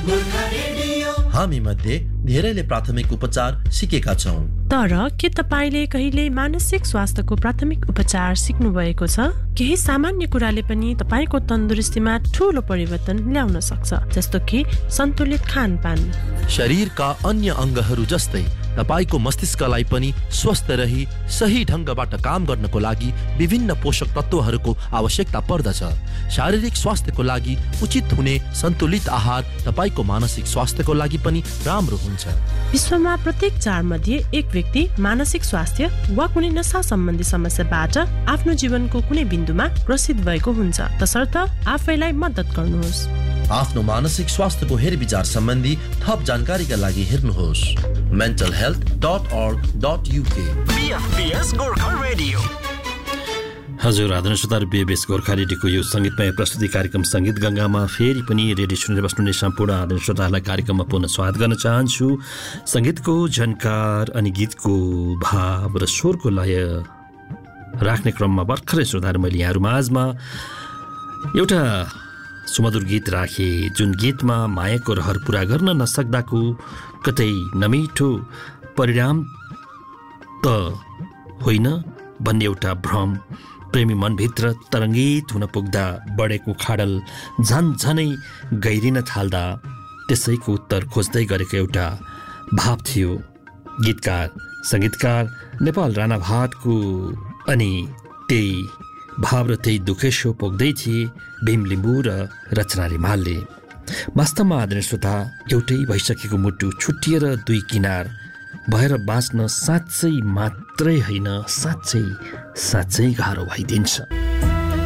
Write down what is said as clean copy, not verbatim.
हामी मध्ये धेरैले प्राथमिक उपचार सिकेका छौं, तर के तपाईले कहिले मानसिक स्वास्थ्यको प्राथमिक उपचार सिक्नु भएको छ? केही सामान्य कुराले पनि तपाईको तन्दुरुस्तीमा ठूलो परिवर्तन ल्याउन सक्छ, जस्तो कि सन्तुलित खानपान। शरीरका अन्य अङ्गहरू जस्तै तपाईको मस्तिष्कलाई पनि स्वस्थ रही सही ढंगबाट काम गर्नको लागि विभिन्न पोषक तत्वहरूको आवश्यकता पर्दछ। शारीरिक स्वास्थ्यको लागि उचित हुने सन्तुलित आहार तपाईको मानसिक स्वास्थ्यको लागि पनि राम्रो हुन्छ। विश्वमा प्रत्येक 4 मध्ये एक व्यक्ति मानसिक स्वास्थ्य वा कुनै नशा सम्बन्धी समस्याबाट आफ्नो जीवनको कुनै बिन्दुमा ग्रसित भएको हुन्छ। तसर्थ आफैलाई मद्दत गर्नुहोस्। आफ्नो मानसिक स्वास्थ्यको हेरविचार सम्बन्धी थप जानकारीका लागि हेर्नुहोस् mentalhealth.org.uk। BFBS Gorkha radio. हजुर आदरणीय श्रोता, बीएफबीएस गोर्खा रेडियोको यो संगीतमय प्रस्तुति कार्यक्रम संगीत गंगामा फेरि पनि रेडियो सुनेर बस्नुहुने सम्पूर्ण आदरणीय श्रोताहरूलाई कार्यक्रममा पुनः स्वागत गर्न चाहन्छु। संगीतको झन्कार अनि गीतको भाव र स्वरको लय राख्ने क्रममा भर्खरै श्रोताहरू मैले यहाँहरू माझमा एउटा सुमधुर गीत राखे, जुन गीतमा मायाको रहर पूरा गर्न नसक्दाको कतै नमिठो परिणाम त होइन भन्ने एउटा भ्रम प्रेमी मनभित्र तरङ्गित हुन पुग्दा बढेको खाडल झनै गहिरिन थाल्दा त्यसैको उत्तर खोज्दै गरेको एउटा भाव थियो। गीतकार संगीतकार नेपाल राणा भाटको अनि त्यही भाव र त्यही दुखेसो पोख्दै थिए भीम लिम्बू र रचना रिमालले। वास्तवमा आदरणीय श्रोता, एउटै भइसकेको मुटु छुट्टिएर दुई किनार भएर बाँच्न साँच्चै मात्रै होइन, साँच्चै गाह्रो भइदिन्छ।